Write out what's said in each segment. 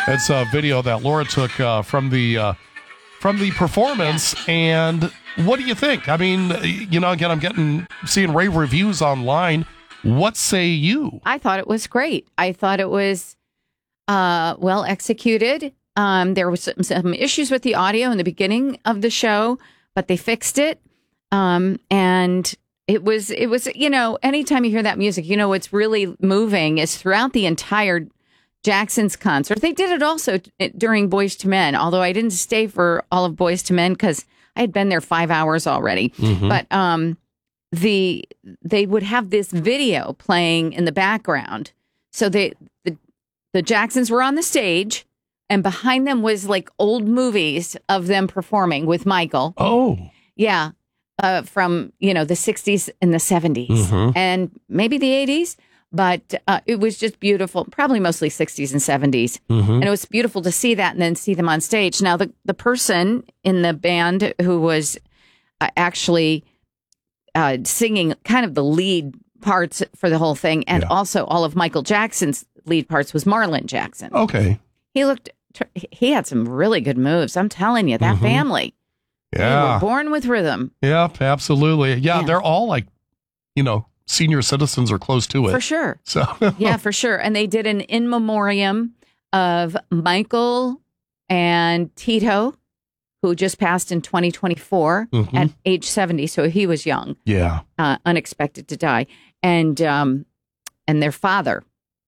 It's a video that Laura took from the performance. And what do you think? I mean, again, I'm seeing rave reviews online. What say you? I thought it was great. I thought it was well executed. There was some issues with the audio in the beginning of the show, but they fixed it. And it was, anytime you hear that music, what's really moving is throughout the entire Jackson's concert. They did it also during Boyz II Men, although I didn't stay for all of Boyz II Men because I had been there 5 hours already. Mm-hmm. But they would have this video playing in the background. So the Jacksons were on the stage, and behind them was like old movies of them performing with Michael. Oh, yeah, from the 60s and the 70s, mm-hmm. and maybe the 80s. But it was just beautiful, probably mostly 60s and 70s. Mm-hmm. And it was beautiful to see that and then see them on stage. Now, the person in the band who was actually singing kind of the lead parts for the whole thing, and also all of Michael Jackson's lead parts, was Marlon Jackson. Okay. He had some really good moves. I'm telling you, that mm-hmm. family. Yeah. They were born with rhythm. Yep, absolutely. Yeah, they're all like, senior citizens are close to it. For sure. So yeah, for sure. And they did an in memoriam of Michael and Tito, who just passed in 2024 mm-hmm. at age 70. So he was young. Yeah. Unexpected to die. And their father,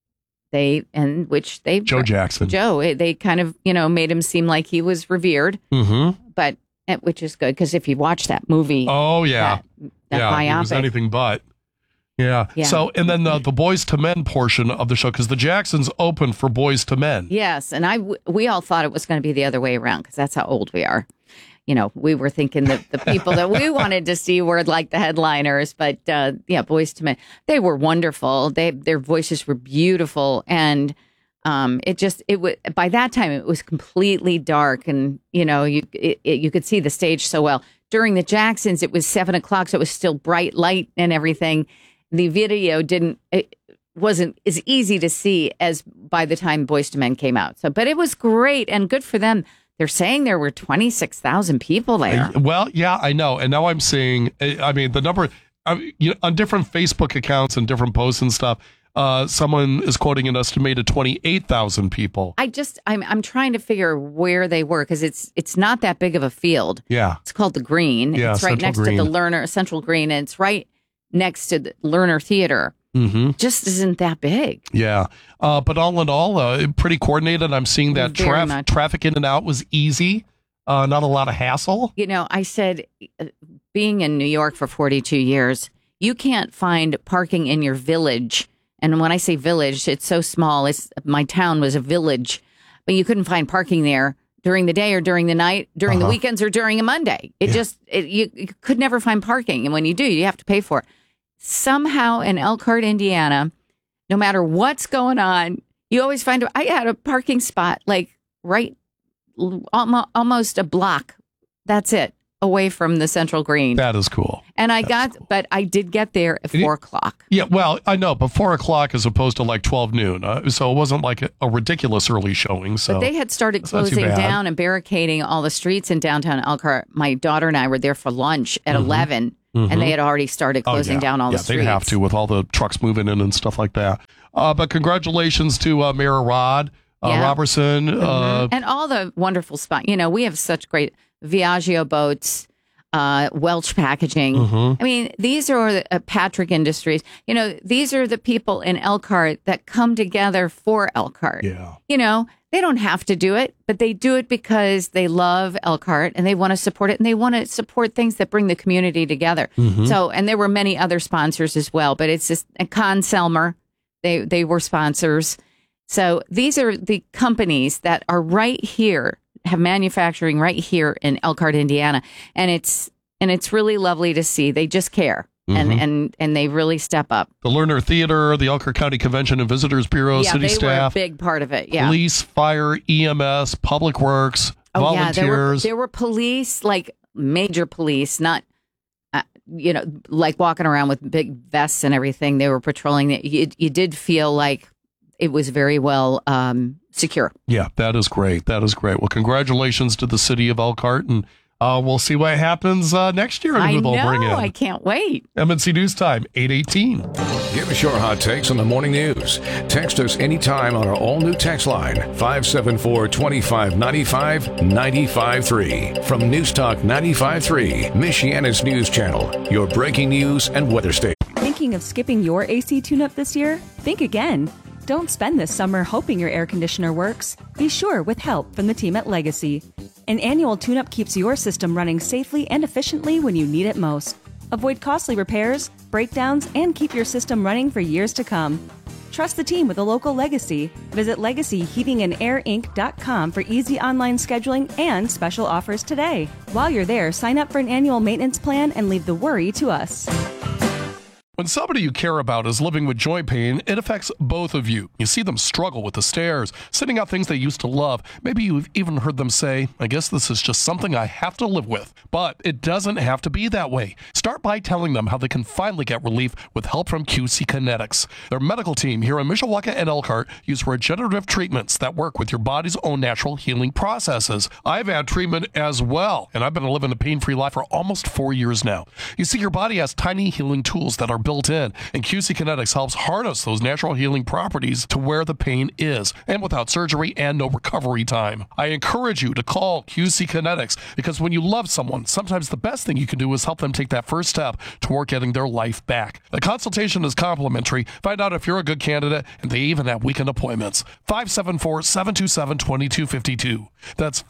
Joe Jackson. They kind of, made him seem like he was revered. Mm-hmm. But which is good, because if you watch that movie. Oh, yeah. That biopic. It was anything but. Yeah. So, and then the Boyz II Men portion of the show, because the Jacksons opened for Boyz II Men. Yes. And we all thought it was going to be the other way around, because that's how old we are. We were thinking that the people that we wanted to see were like the headliners. But Boyz II Men, they were wonderful. Their voices were beautiful. And by that time, it was completely dark. And, you could see the stage so well. During the Jacksons, it was 7 o'clock, so it was still bright light and everything. The video wasn't as easy to see as by the time Boyz II Men came out. But it was great and good for them. They're saying there were 26,000 people there. Well, yeah, I know. And now I'm seeing, the number on different Facebook accounts and different posts and stuff. Someone is quoting an estimated 28,000 people. I'm trying to figure where they were, because it's not that big of a field. Yeah. It's called the Green. Yeah, it's right Central next Green. to the Lerner, Central Green, and it's right next to the Lerner Theater. Mm-hmm. Just isn't that big. Yeah. But all in all, pretty coordinated. I'm seeing that traffic in and out was easy. Not a lot of hassle. I said, being in New York for 42 years, you can't find parking in your village. And when I say village, it's so small. My town was a village, but you couldn't find parking there during the day or during the night, during the weekends or during a Monday. You could never find parking. And when you do, you have to pay for it. Somehow in Elkhart, Indiana, no matter what's going on, you always find I had a parking spot like right almost a block. That's it. Away from the Central Green. That is cool. And but I did get there at 4 o'clock. Yeah, well, I know, but 4 o'clock as opposed to like 12 noon. So it wasn't like a ridiculous early showing. So but they had started closing down and barricading all the streets in downtown Elkhart. My daughter and I were there for lunch at 11, and they had already started closing down all the streets. Yeah, they'd have to with all the trucks moving in and stuff like that. But congratulations to Mayor Rod Robertson. And all the wonderful spots. We have such great Viaggio boats, Welch Packaging. I mean, these are Patrick Industries. These are the people in Elkhart that come together for Elkhart. Yeah. They don't have to do it, but they do it because they love Elkhart and they want to support it, and they want to support things that bring the community together. So, and there were many other sponsors as well, but it's just Con Selmer. They were sponsors. So these are the companies that are right here, have manufacturing right here in Elkhart, Indiana. And it's really lovely to see. They just care. And they really step up. The Lerner Theater, the Elkhart County Convention and Visitors Bureau, city staff. They were a big part of it, yeah. Police, fire, EMS, Public Works, volunteers. There were police, like major police, not, like walking around with big vests and everything. They were patrolling. You did feel like it was very well secure. Yeah, that is great. That is great. Well, congratulations to the city of Elkhart, and we'll see what happens next year. I know. I can't wait. MNC News Time, 8:18. Give us your hot takes on the morning news. Text us anytime on our all-new text line, 574-2595-95.3. From News Talk 95.3, Michiana's news channel, your breaking news and weather station. Thinking of skipping your AC tune-up this year? Think again. Don't spend this summer hoping your air conditioner works. Be sure with help from the team at Legacy. An annual tune-up keeps your system running safely and efficiently when you need it most. Avoid costly repairs, breakdowns, and keep your system running for years to come. Trust the team with a local Legacy. Visit LegacyHeatingandAirInc.com for easy online scheduling and special offers today. While you're there, sign up for an annual maintenance plan and leave the worry to us. When somebody you care about is living with joint pain, it affects both of you. You see them struggle with the stairs, sitting out things they used to love. Maybe you've even heard them say, I guess this is just something I have to live with. But it doesn't have to be that way. Start by telling them how they can finally get relief with help from QC Kinetics. Their medical team here in Mishawaka and Elkhart use regenerative treatments that work with your body's own natural healing processes. I've had treatment as well, and I've been living a pain-free life for almost 4 years now. You see, your body has tiny healing tools that are built in, and QC Kinetics helps harness those natural healing properties to where the pain is, and without surgery and no recovery time. I encourage you to call QC Kinetics, because when you love someone, sometimes the best thing you can do is help them take that first step toward getting their life back. The consultation is complimentary. Find out if you're a good candidate, and they even have weekend appointments. 574-727-2252. That's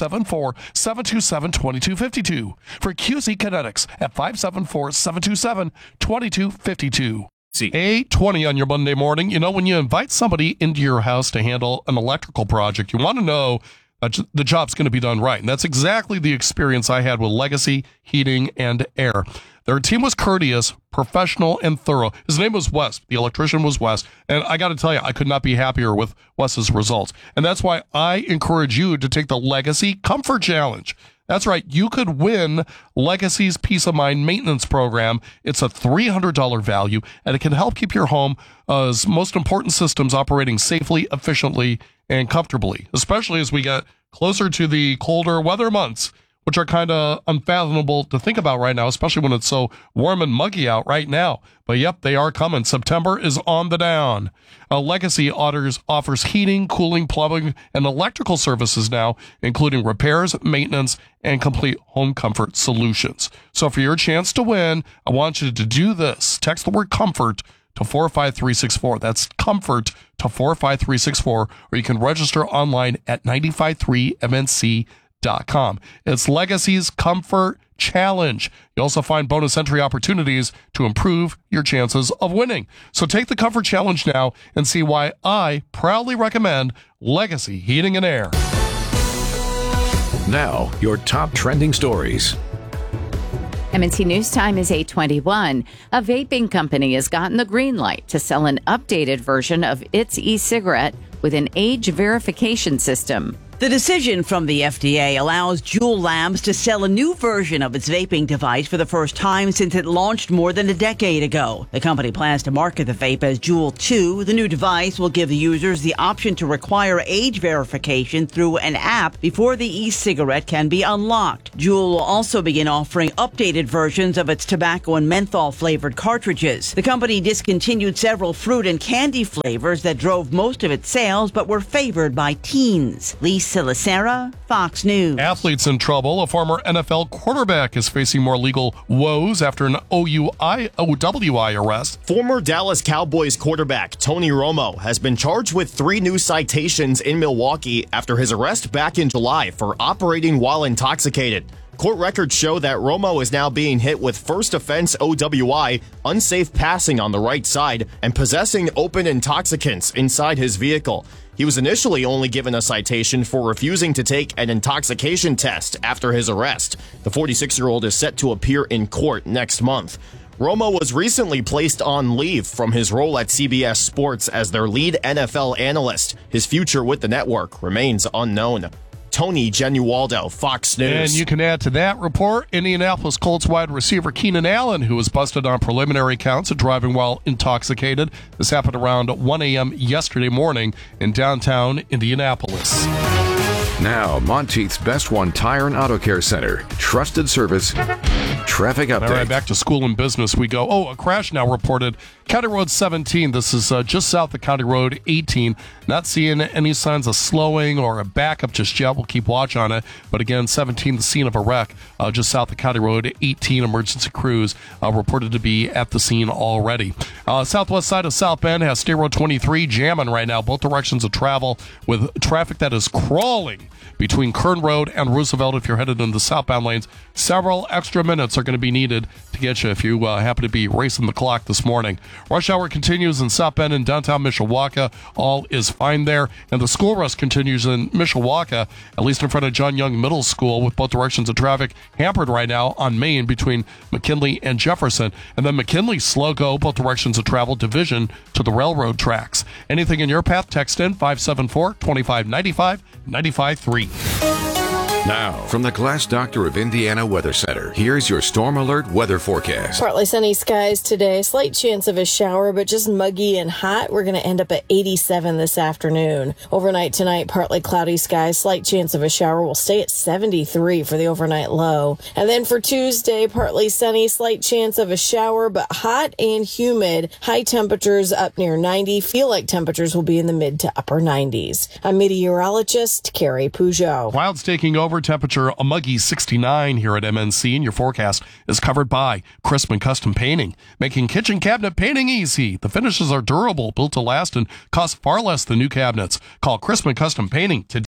574-727-2252 for QC Kinetics at 574-727-2252. 8:20 on your Monday morning. You know, when you invite somebody into your house to handle an electrical project, you want to know that the job's going to be done right. And that's exactly the experience I had with Legacy Heating and Air. Their team was courteous, professional, and thorough. His name was Wes. The electrician was Wes. And I got to tell you, I could not be happier with Wes's results. And that's why I encourage you to take the Legacy Comfort Challenge. That's right. You could win Legacy's Peace of Mind maintenance program. It's a $300 value, and it can help keep your home's most important systems operating safely, efficiently, and comfortably, especially as we get closer to the colder weather months, which are kind of unfathomable to think about right now, especially when it's so warm and muggy out right now. But yep, they are coming. September is on the down. Legacy offers heating, cooling, plumbing, and electrical services now, including repairs, maintenance, and complete home comfort solutions. So for your chance to win, I want you to do this. Text the word comfort to 45364. That's comfort to 45364, or you can register online at 953mnc.com. It's Legacy's Comfort Challenge. You also find bonus entry opportunities to improve your chances of winning. So take the Comfort Challenge now and see why I proudly recommend Legacy Heating and Air. Now, your top trending stories. MNC News Time is 8:21. A vaping company has gotten the green light to sell an updated version of its e-cigarette with an age verification system. The decision from the FDA allows Juul Labs to sell a new version of its vaping device for the first time since it launched more than a decade ago. The company plans to market the vape as Juul 2. The new device will give users the option to require age verification through an app before the e-cigarette can be unlocked. Juul will also begin offering updated versions of its tobacco and menthol flavored cartridges. The company discontinued several fruit and candy flavors that drove most of its sales but were favored by teens. Silicera, Fox News. Athletes in trouble. A former NFL quarterback is facing more legal woes after an OWI arrest. Former Dallas Cowboys quarterback Tony Romo has been charged with 3 new citations in Milwaukee after his arrest back in July for operating while intoxicated. Court records show that Romo is now being hit with first offense OWI, unsafe passing on the right side, and possessing open intoxicants inside his vehicle. He was initially only given a citation for refusing to take an intoxication test after his arrest. The 46-year-old is set to appear in court next month. Romo was recently placed on leave from his role at CBS Sports as their lead NFL analyst. His future with the network remains unknown. Tony Genualdo, Fox News. And you can add to that report Indianapolis Colts wide receiver Keenan Allen, who was busted on preliminary counts of driving while intoxicated. This happened around 1 a.m. yesterday morning in downtown Indianapolis. Now, Monteith's Best One Tire and Auto Care Center. Trusted service. Traffic update. All right, back to school and business we go. Oh, a crash now reported. County Road 17. This is just south of County Road 18. Not seeing any signs of slowing or a backup just yet. We'll keep watch on it. But again, 17, the scene of a wreck just south of County Road 18. Emergency crews reported to be at the scene already. Southwest side of South Bend has State Road 23 jamming right now, both directions of travel, with traffic that is crawling between Kern Road and Roosevelt if you're headed in the southbound lanes. Several extra minutes are going to be needed to get you if you happen to be racing the clock this morning. Rush hour continues in South Bend and downtown Mishawaka. All is fine there. And the school rush continues in Mishawaka, at least in front of John Young Middle School, with both directions of traffic hampered right now on Main between McKinley and Jefferson. And then McKinley slow go, both directions of travel, division to the railroad tracks. Anything in your path, text in 574-2595, 95.3. Now, from the Glass Doctor of Indiana Weather Center, here's your Storm Alert weather forecast. Partly sunny skies today. Slight chance of a shower, but just muggy and hot. We're going to end up at 87 this afternoon. Overnight tonight, partly cloudy skies. Slight chance of a shower. We'll stay at 73 for the overnight low. And then for Tuesday, partly sunny. Slight chance of a shower, but hot and humid. High temperatures up near 90. Feel like temperatures will be in the mid to upper 90s. I'm meteorologist Carrie Peugeot. Clouds taking over. Temperature a muggy 69 here at MNC, and your forecast is covered by Crispin Custom Painting, making kitchen cabinet painting easy. The finishes are durable, built to last, and cost far less than new cabinets. Call Crispin Custom Painting today.